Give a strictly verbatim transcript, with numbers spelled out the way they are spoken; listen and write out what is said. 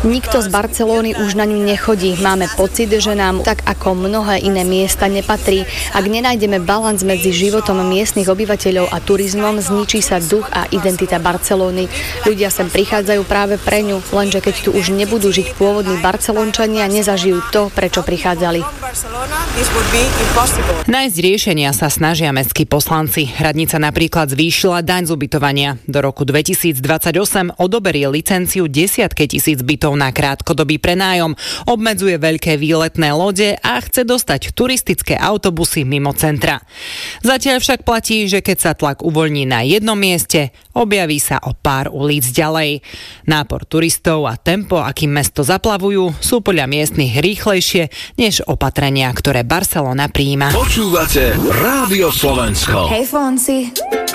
Nikto z Barcelóny už na ňu nechodí. Máme pocit, že nám tak ako mnohé iné miesta nepatrí. Ak nenájdeme balans medzi životom miestnych obyvateľov a turizmom, zničí sa duch a identita Barcelóny. Ľudia sem prichádzajú práve pre ňu, lenže keď tu už nebudú žiť pôvodní Barcelončania, nezažijú to, prečo prichádzali. Nájsť riešenia sa snažia mestskí poslanci. Radnica napríklad zvýšila daň z ubytovania. Do roku dvetisícdvadsaťosem odoberie licenciu desiatke tisíc bytov na krátkodobý prenájom, obmedzuje veľké výletné lode a chce dostať turistické autobusy mimo centra. Zatiaľ však platí, že keď sa tlak uvoľní na jednom mieste, objaví sa o pár ulic ďalej. Nápor turistov a tempo, akým mesto zaplavujú, sú podľa miestnych rýchlejšie než opatrenia, ktoré Barcelona prijíma. Počúvate Rádio Slovensko. Hej, Fonsi.